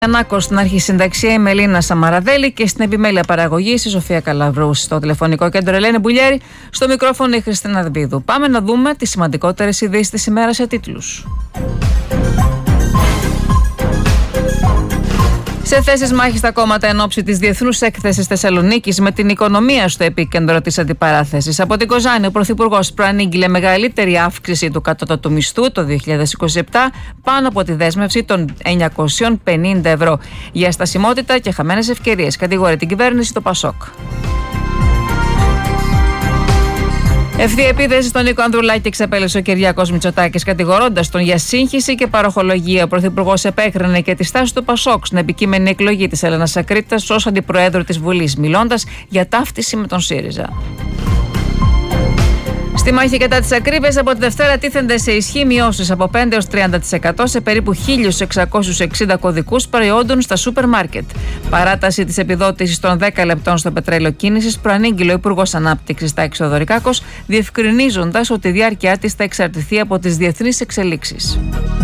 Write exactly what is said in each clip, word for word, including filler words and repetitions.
Ανάκος στην αρχισυνταξία η Μελίνα Σαμαραδέλη και στην επιμέλεια παραγωγή η Σοφία Καλαβρού. Στο τηλεφωνικό κέντρο Ελένη Μπουλιέρη, στο μικρόφωνο η Χριστίνα Δμπίδου. Πάμε να δούμε τις σημαντικότερες ειδήσεις της ημέρας σε τίτλους. Σε θέσεις μάχης στα κόμματα εν ώψη της Διεθνούς Έκθεσης Θεσσαλονίκης, με την οικονομία στο επίκεντρο της αντιπαράθεσης. Από την Κοζάνη, ο Πρωθυπουργός προανήγγειλε μεγαλύτερη αύξηση του κατώτατου μισθού το δύο χιλιάδες είκοσι επτά, πάνω από τη δέσμευση των εννιακόσια πενήντα ευρώ. Για στασιμότητα και χαμένες ευκαιρίες, κατηγορεί την κυβέρνηση το Πασόκ. Ευθεία επίθεση στον Νίκο Ανδρουλάκη εξαπέλυσε ο Κυριάκος Μητσοτάκης, κατηγορώντας τον για σύγχυση και παροχολογία. Ο Πρωθυπουργός επέκρινε και τη στάση του Πασόκ στην επικείμενη εκλογή της Έλενας Ακρίτας ως αντιπροέδρου της Βουλής, μιλώντας για ταύτιση με τον ΣΥΡΙΖΑ. Στη μάχη κατά τις ακρίβειες, από τη Δευτέρα τίθενται σε ισχύ μειώσεις από πέντε έως τριάντα τοις εκατό σε περίπου χίλιους εξακόσιους εξήντα κωδικούς προϊόντων στα σούπερ μάρκετ. Παράταση της επιδότησης των δέκα λεπτών στο πετρέλαιο κίνησης προανήγγειλε ο Υπουργός Ανάπτυξης Τάκης Θεοδωρικάκος, διευκρινίζοντας ότι η διάρκεια της θα εξαρτηθεί από τις διεθνείς εξελίξεις.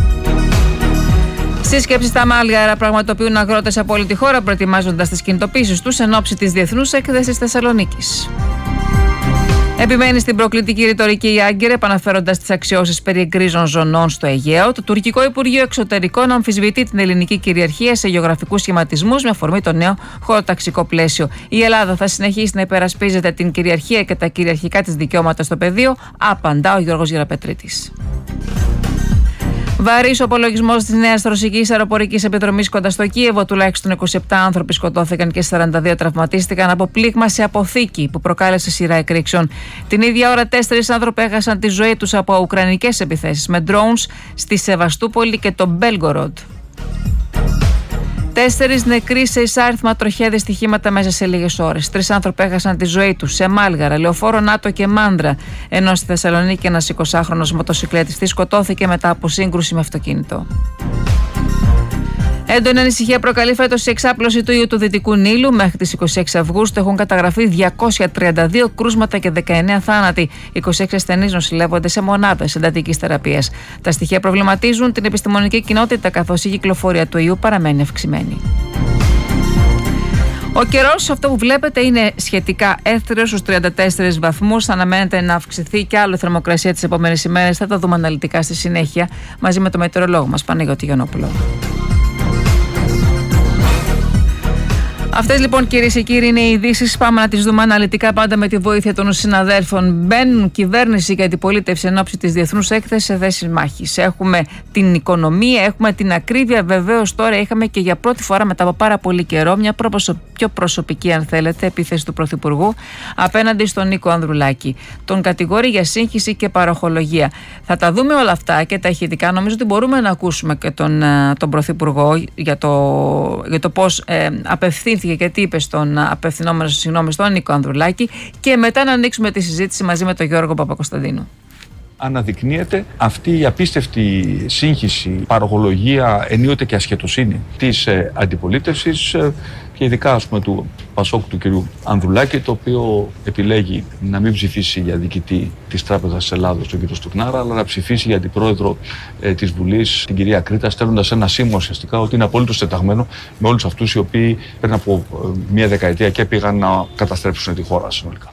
Σύσκεψη στα Μάλγαρα πραγματοποιούν αγρότες από όλη τη χώρα, προετοιμάζοντας τις κινητοποίησεις τους εν ώψη της Διεθνούς Έκθεσης Θεσσαλονίκης. Επιμένει στην προκλητική ρητορική η Άγκυρε, επαναφέροντας τις αξιώσεις περί γκρίζων ζωνών στο Αιγαίο. Το τουρκικό Υπουργείο Εξωτερικών αμφισβητεί την ελληνική κυριαρχία σε γεωγραφικούς σχηματισμούς με αφορμή το νέο χωροταξικό πλαίσιο. Η Ελλάδα θα συνεχίσει να υπερασπίζεται την κυριαρχία και τα κυριαρχικά της δικαιώματα στο πεδίο, απαντά ο Γιώργος Γεραπετρίτης. Βαρύς ο απολογισμός της νέας ρωσικής αεροπορικής επιδρομής κοντά στο Κίεβο. Τουλάχιστον είκοσι επτά άνθρωποι σκοτώθηκαν και σαράντα δύο τραυματίστηκαν από πλήγμα σε αποθήκη που προκάλεσε σειρά εκρήξεων. Την ίδια ώρα, τέσσερις άνθρωποι έχασαν τη ζωή τους από ουκρανικές επιθέσεις με drones στη Σεβαστούπολη και το Μπέλγκοροντ. Τέσσερις νεκροί σε εισάριθμα τροχαία δυστυχήματα μέσα σε λίγες ώρες. Τρεις άνθρωποι έχασαν τη ζωή τους σε Μάλγαρα, Λεωφόρο Νάτο και Μάνδρα. Ενώ στη Θεσσαλονίκη ένας εικοσάχρονος μοτοσυκλετιστής σκοτώθηκε μετά από σύγκρουση με αυτοκίνητο. Έντονη ανησυχία προκαλεί φέτος η εξάπλωση του ιού του Δυτικού Νείλου. Μέχρι τις είκοσι έξι Αυγούστου έχουν καταγραφεί διακόσια τριάντα δύο κρούσματα και δεκαεννέα θάνατοι. είκοσι έξι ασθενείς νοσηλεύονται σε μονάδες εντατικής θεραπείας. Τα στοιχεία προβληματίζουν την επιστημονική κοινότητα, καθώς η κυκλοφορία του ιού παραμένει αυξημένη. Ο καιρός, αυτό που βλέπετε, είναι σχετικά έθριος στους τριάντα τέσσερις βαθμούς. Αναμένεται να αυξηθεί και άλλο η θερμοκρασία τις επόμενες ημέρες. Θα τα δούμε αναλυτικά στη συνέχεια μαζί με το μετεωρολόγο μας, Παναγιώτη Γιαννόπουλο. Αυτές λοιπόν, κυρίες και κύριοι, είναι οι ειδήσεις. Πάμε να τις δούμε αναλυτικά, πάντα με τη βοήθεια των συναδέρφων. Μπαίνουν κυβέρνηση και αντιπολίτευση εν ώψη της Διεθνούς Έκθεσης σε θέσεις μάχης. Έχουμε την οικονομία, έχουμε την ακρίβεια. Βεβαίως, τώρα είχαμε και για πρώτη φορά μετά από πάρα πολύ καιρό μια πιο προσωπική, αν θέλετε, επίθεση του Πρωθυπουργού απέναντι στον Νίκο Ανδρουλάκη. Τον κατηγορεί για σύγχυση και παροχολογία. Θα τα δούμε όλα αυτά και τα ηχητικά. Νομίζω ότι μπορούμε να ακούσουμε και τον, τον Πρωθυπουργό για το, για το πώς ε, απευθύνθηκε και τι είπε στον απευθυνόμενο συγγνώμη στον Νίκο Ανδρουλάκη, και μετά να ανοίξουμε τη συζήτηση μαζί με τον Γιώργο Παπακοσταντίνου. Αναδεικνύεται αυτή η απίστευτη σύγχυση, παροχολογία, ενίοτε και ασχετοσύνη της ε, αντιπολίτευσης ε, και ειδικά, ας πούμε, του Πασόκ του κ. Ανδρουλάκη, το οποίο επιλέγει να μην ψηφίσει για διοικητή της Τράπεζας της Ελλάδος, τον κ. Στουρνάρα, αλλά να ψηφίσει για αντιπρόεδρο ε, της Βουλής, την κυρία Κρήτα, στέλνοντας ένα σήμα ουσιαστικά ότι είναι απολύτως τεταγμένο με όλους αυτούς οι οποίοι πριν από ε, μία δεκαετία και πήγαν να καταστρέψουν τη χώρα συνολικά.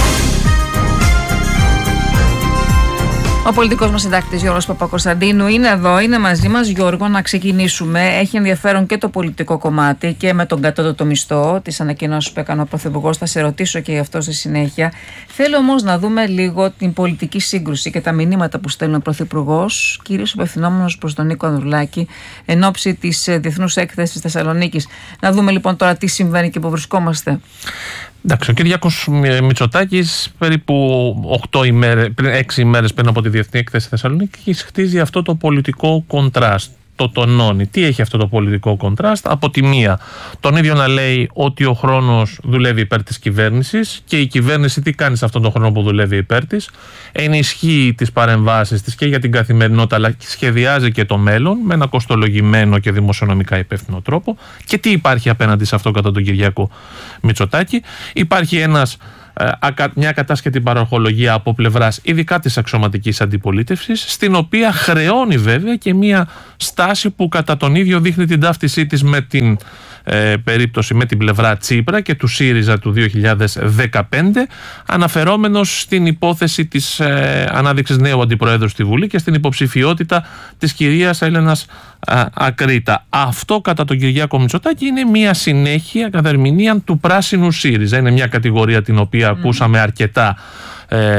Ο πολιτικός μας συντάκτης Γιώργος Παπακοσταντίνου είναι εδώ, είναι μαζί μας. Γιώργο, να ξεκινήσουμε. Έχει ενδιαφέρον και το πολιτικό κομμάτι και με τον κατώτατο μισθό, τις ανακοινώσεις που έκανε ο Πρωθυπουργός. Θα σε ρωτήσω και γι' αυτό στη συνέχεια. Θέλω όμως να δούμε λίγο την πολιτική σύγκρουση και τα μηνύματα που στέλνει ο Πρωθυπουργός, κυρίως απευθυνόμενος προς τον Νίκο Ανδρουλάκη, εν ώψη της Διεθνούς Έκθεσης Θεσσαλονίκης. Να δούμε λοιπόν τώρα τι συμβαίνει και που βρισκόμαστε. Εντάξει, ο Κυριάκος Μητσοτάκης περίπου οκτώ ημέρες, έξι ημέρες πριν από τη Διεθνή Έκθεση Θεσσαλονίκης χτίζει αυτό το πολιτικό κοντράστ. Το τονώνει. Τι έχει αυτό το πολιτικό κοντράστ? Από τη μία, τον ίδιο να λέει ότι ο χρόνος δουλεύει υπέρ της κυβέρνησης και η κυβέρνηση τι κάνει σε αυτόν τον χρόνο που δουλεύει υπέρ της? Ενισχύει τις παρεμβάσεις της και για την καθημερινότητα, αλλά σχεδιάζει και το μέλλον με ένα κοστολογημένο και δημοσιονομικά υπεύθυνο τρόπο. Και τι υπάρχει απέναντι σε αυτό κατά τον Κυριάκο Μητσοτάκη? Υπάρχει ένας μια κατάσχετη παροχολογία από πλευράς ειδικά της αξιωματικής αντιπολίτευσης, στην οποία χρεώνει βέβαια και μια στάση που κατά τον ίδιο δείχνει την ταύτισή της με την ε, περίπτωση με την πλευρά Τσίπρα και του ΣΥΡΙΖΑ του δύο χιλιάδες δεκαπέντε, αναφερόμενος στην υπόθεση της ε, ανάδειξης νέου αντιπροέδρου στη Βουλή και στην υποψηφιότητα της κυρίας Έλενας α, Ακρίτα. Αυτό κατά τον Κυριάκο Μητσοτάκη είναι μια συνέχεια κατά ερμηνεία του πράσινου ΣΥΡΙΖΑ. Είναι μια κατηγορία την οποία mm. ακούσαμε αρκετά ε,